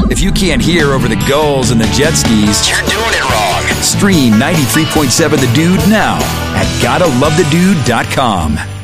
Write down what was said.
If you can't hear over the gulls and the jet skis, you're doing it wrong. Stream 93.7 The Dude now at GottaLoveTheDude.com.